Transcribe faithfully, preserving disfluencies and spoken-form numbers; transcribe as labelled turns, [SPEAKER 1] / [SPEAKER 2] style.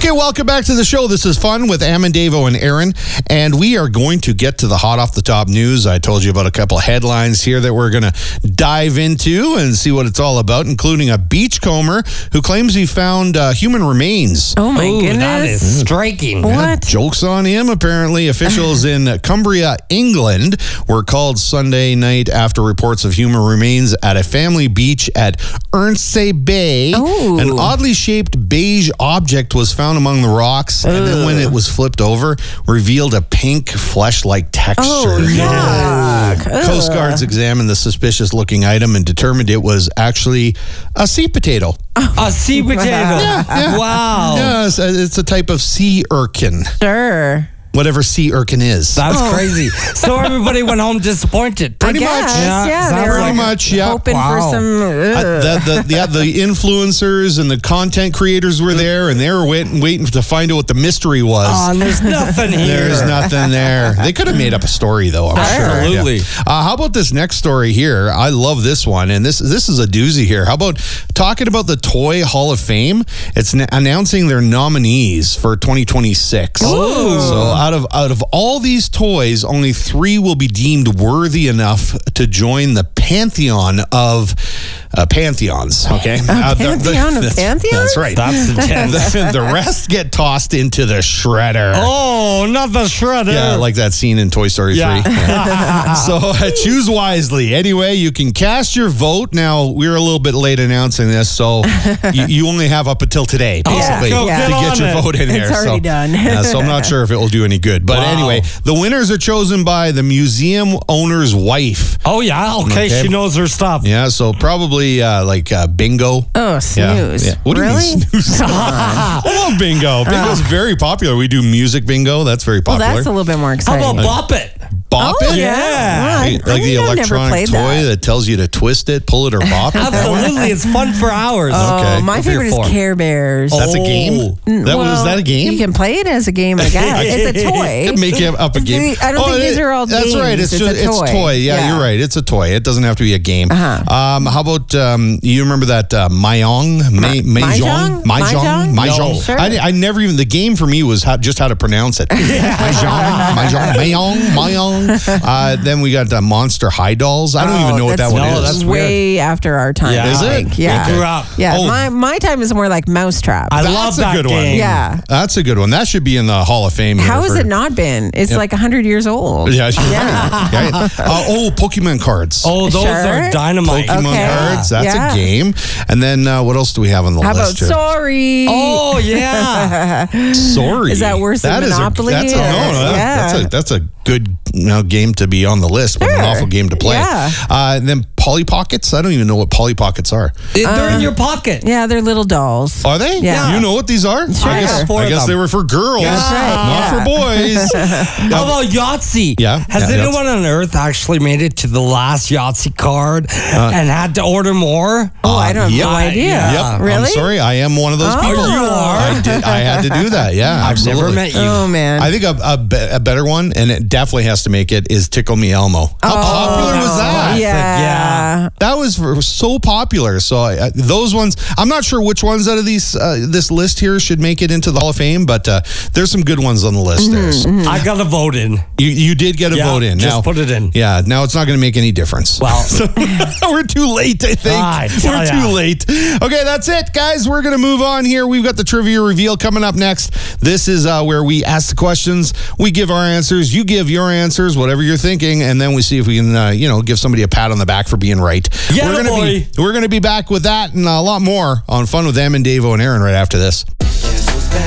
[SPEAKER 1] Okay, welcome back to the show. This is Fun with Amandavo and Aaron, and we are going to get to the hot off the top news. I told you about a couple headlines here that we're going to dive into and see what it's all about, including a beachcomber who claims he found uh, human remains.
[SPEAKER 2] Oh my
[SPEAKER 3] Ooh,
[SPEAKER 2] goodness.
[SPEAKER 3] that is striking.
[SPEAKER 2] What?
[SPEAKER 1] Yeah, joke's on him, apparently. Officials in Cumbria, England were called Sunday night after reports of human remains at a family beach at Ernsey Bay.
[SPEAKER 2] Ooh.
[SPEAKER 1] An oddly shaped beige object was found among the rocks, and then when it was flipped over, revealed a pink flesh-like texture.
[SPEAKER 2] Oh, yuck.
[SPEAKER 1] Coast
[SPEAKER 2] Ugh.
[SPEAKER 1] Guards examined the suspicious-looking item and determined it was actually a sea potato.
[SPEAKER 3] A sea potato.
[SPEAKER 1] yeah.
[SPEAKER 3] Wow.
[SPEAKER 1] Yeah, it's a, it's a type of sea urchin.
[SPEAKER 2] Sure.
[SPEAKER 1] Whatever sea urchin is.
[SPEAKER 3] That's crazy. So everybody went home disappointed.
[SPEAKER 1] Pretty
[SPEAKER 2] I
[SPEAKER 1] much.
[SPEAKER 2] guess,
[SPEAKER 3] Yeah,
[SPEAKER 2] Yeah,
[SPEAKER 3] sounds
[SPEAKER 2] they were
[SPEAKER 1] Pretty much, yeah.
[SPEAKER 2] hoping
[SPEAKER 3] Wow.
[SPEAKER 2] for some.
[SPEAKER 1] Uh,
[SPEAKER 2] ugh.
[SPEAKER 1] the, the, yeah, the influencers and the content creators were there, and they were waiting, waiting to find out what the mystery was.
[SPEAKER 3] Oh, and there's nothing here.
[SPEAKER 1] There's nothing there. They could have made up a story, though, I'm sure.
[SPEAKER 3] Absolutely.
[SPEAKER 1] Yeah. Uh, how about this next story here? I love this one, and this this is a doozy here. How about talking about the Toy Hall of Fame? It's n- announcing their nominees for twenty twenty-six.
[SPEAKER 3] Ooh.
[SPEAKER 1] So out of out of all these toys, only three will be deemed worthy enough to join the pantheon of uh, pantheons. Okay,
[SPEAKER 2] A pantheon of
[SPEAKER 1] that's,
[SPEAKER 2] pantheons?
[SPEAKER 1] That's right.
[SPEAKER 3] That's intense.
[SPEAKER 1] the, the rest get tossed into the shredder.
[SPEAKER 3] Oh, not the shredder.
[SPEAKER 1] Yeah, like that scene in Toy Story
[SPEAKER 3] Yeah.
[SPEAKER 1] three. Yeah. So uh, choose wisely. Anyway, you can cast your vote. Now, we're a little bit late announcing this, so you, you only have up until today, basically,
[SPEAKER 3] go
[SPEAKER 1] to
[SPEAKER 3] get
[SPEAKER 1] get
[SPEAKER 3] on
[SPEAKER 1] your
[SPEAKER 3] it.
[SPEAKER 1] vote in
[SPEAKER 2] It's
[SPEAKER 1] there.
[SPEAKER 2] already
[SPEAKER 1] so,
[SPEAKER 2] done.
[SPEAKER 1] yeah, so I'm not sure if it will do any good. But
[SPEAKER 3] Wow.
[SPEAKER 1] anyway, the winners are chosen by the museum owner's wife.
[SPEAKER 3] Oh, yeah. Okay,
[SPEAKER 1] Okay.
[SPEAKER 3] she knows her stuff.
[SPEAKER 1] Yeah, so probably uh, like uh, bingo.
[SPEAKER 2] Oh,
[SPEAKER 1] Yeah,
[SPEAKER 2] snooze.
[SPEAKER 1] yeah. What do
[SPEAKER 2] really?
[SPEAKER 1] you mean snooze? I love bingo. Bingo's very popular. We do music bingo. That's very
[SPEAKER 2] Well,
[SPEAKER 1] popular.
[SPEAKER 2] that's a little bit more
[SPEAKER 3] How
[SPEAKER 2] exciting.
[SPEAKER 3] about Bop It?
[SPEAKER 1] Bop
[SPEAKER 2] Oh,
[SPEAKER 1] it?
[SPEAKER 2] yeah.
[SPEAKER 3] Yeah.
[SPEAKER 2] Well, I-
[SPEAKER 1] Like,
[SPEAKER 2] I
[SPEAKER 1] like the
[SPEAKER 2] mean, I've never
[SPEAKER 1] electronic
[SPEAKER 2] played
[SPEAKER 1] toy
[SPEAKER 2] that.
[SPEAKER 1] that. tells you to twist it, pull it, or bop it. That one?
[SPEAKER 3] Absolutely. It's fun for hours.
[SPEAKER 2] Oh,
[SPEAKER 1] Okay.
[SPEAKER 2] my
[SPEAKER 3] If you're
[SPEAKER 2] favorite is
[SPEAKER 3] four.
[SPEAKER 2] Care Bears.
[SPEAKER 1] That's a game?
[SPEAKER 2] Mm,
[SPEAKER 1] That
[SPEAKER 2] well,
[SPEAKER 1] was that a game?
[SPEAKER 2] You can play it as a game, I guess. It's a toy.
[SPEAKER 1] Could make it up a game.
[SPEAKER 2] I don't think
[SPEAKER 1] it-
[SPEAKER 2] these are all
[SPEAKER 1] That's
[SPEAKER 2] games.
[SPEAKER 1] right. It's,
[SPEAKER 2] It's
[SPEAKER 1] just
[SPEAKER 2] a
[SPEAKER 1] it's
[SPEAKER 2] toy.
[SPEAKER 1] toy. Yeah,
[SPEAKER 2] Yeah.
[SPEAKER 1] you're right. It's a toy. It doesn't have to be a game.
[SPEAKER 2] Uh-huh.
[SPEAKER 1] Um, how about um, you remember that uh, Mahjong? Ma- Mahjong?
[SPEAKER 2] Mahjong?
[SPEAKER 1] Mahjong?
[SPEAKER 2] Mahjong?
[SPEAKER 1] Mahjong.
[SPEAKER 2] No. Sure.
[SPEAKER 1] I, I never even the game for me was how, just how to pronounce it. Mahjong, Mahjong, Mahjong, Mahjong. Uh, then we got uh, Monster High Dolls. I don't
[SPEAKER 2] Oh,
[SPEAKER 1] even know what that
[SPEAKER 2] that's-
[SPEAKER 1] one
[SPEAKER 3] No,
[SPEAKER 1] is.
[SPEAKER 3] that's
[SPEAKER 2] way after our time.
[SPEAKER 3] Yeah.
[SPEAKER 2] I
[SPEAKER 3] Is
[SPEAKER 1] it?
[SPEAKER 2] think. Yeah.
[SPEAKER 3] We grew up.
[SPEAKER 2] Yeah.
[SPEAKER 1] Oh.
[SPEAKER 2] My my time is more like Mousetrap.
[SPEAKER 3] I
[SPEAKER 1] That's
[SPEAKER 3] love
[SPEAKER 1] a
[SPEAKER 3] that
[SPEAKER 1] good one.
[SPEAKER 3] game.
[SPEAKER 2] yeah.
[SPEAKER 1] That's a good one. That should be in the Hall of Fame.
[SPEAKER 2] How
[SPEAKER 1] here
[SPEAKER 2] has
[SPEAKER 1] for-
[SPEAKER 2] it not been? It's like one hundred years old.
[SPEAKER 1] Yeah, sure. yeah. Uh, oh, Pokemon cards.
[SPEAKER 3] Oh, those
[SPEAKER 2] Sure.
[SPEAKER 3] are dynamite.
[SPEAKER 1] Pokemon
[SPEAKER 2] Okay.
[SPEAKER 1] cards. That's
[SPEAKER 2] Yeah.
[SPEAKER 1] a game. And then uh, what else do we have on the
[SPEAKER 2] How about
[SPEAKER 1] list here?
[SPEAKER 2] Sorry?
[SPEAKER 3] Oh, yeah.
[SPEAKER 1] Sorry.
[SPEAKER 2] Is that worse than
[SPEAKER 1] is a-
[SPEAKER 2] Monopoly?
[SPEAKER 1] that's a, no, no,
[SPEAKER 2] Yeah.
[SPEAKER 1] that's a that's a good you know, game to be on the list, but an
[SPEAKER 2] Sure.
[SPEAKER 1] awful game to play.
[SPEAKER 2] Yeah.
[SPEAKER 1] Uh, and then Polly Pockets. I don't even know what Polly Pockets are.
[SPEAKER 3] They're in your pocket.
[SPEAKER 2] Yeah, they're little dolls.
[SPEAKER 1] Are they?
[SPEAKER 2] Yeah.
[SPEAKER 1] You know what these are?
[SPEAKER 2] Sure.
[SPEAKER 1] I guess,
[SPEAKER 3] I got four
[SPEAKER 1] I
[SPEAKER 3] of
[SPEAKER 1] guess
[SPEAKER 3] them.
[SPEAKER 1] they were for girls,
[SPEAKER 2] That's right,
[SPEAKER 1] not
[SPEAKER 2] yeah.
[SPEAKER 1] for boys.
[SPEAKER 3] How about Yahtzee?
[SPEAKER 1] Yeah,
[SPEAKER 3] Has
[SPEAKER 1] yeah,
[SPEAKER 3] anyone on earth actually made it to the last Yahtzee card and had to order more?
[SPEAKER 2] Oh, I don't have
[SPEAKER 1] yep.
[SPEAKER 2] no idea.
[SPEAKER 3] Yeah.
[SPEAKER 1] Yep.
[SPEAKER 2] Really?
[SPEAKER 1] I'm sorry. I am one of those
[SPEAKER 2] Oh.
[SPEAKER 1] people.
[SPEAKER 2] You
[SPEAKER 3] are?
[SPEAKER 1] I did. I had to do that. Yeah,
[SPEAKER 3] I've
[SPEAKER 1] absolutely.
[SPEAKER 3] never met you.
[SPEAKER 2] Oh, man.
[SPEAKER 1] I think a, a, be- a better one, and it definitely has to make it, is Tickle Me Elmo. How popular was that?
[SPEAKER 3] classic,
[SPEAKER 2] yeah.
[SPEAKER 3] yeah.
[SPEAKER 1] That was for, so popular. So uh, those ones, I'm not sure which ones out of these uh, this list here should make it into the Hall of Fame, but uh, there's some good ones on the list there. So
[SPEAKER 3] I got to vote in.
[SPEAKER 1] you you did get a
[SPEAKER 3] Yeah,
[SPEAKER 1] vote in.
[SPEAKER 3] just
[SPEAKER 1] now,
[SPEAKER 3] put it in.
[SPEAKER 1] Yeah, now it's not going to make any difference.
[SPEAKER 3] Well,
[SPEAKER 1] So we're too late, I think.
[SPEAKER 3] I tell
[SPEAKER 1] We're
[SPEAKER 3] ya.
[SPEAKER 1] too late. Okay, that's it, guys. We're going to move on here. We've got the trivia reveal coming up next. This is uh, where we ask the questions, we give our answers, you give your answers, whatever you're thinking, and then we see if we can, uh, you know, give somebody a pat on the back for being right.
[SPEAKER 3] Yeah,
[SPEAKER 1] we're gonna
[SPEAKER 3] boy.
[SPEAKER 1] be we're going to be back with that and a lot more on Fun with Amandavo and Aaron right after this.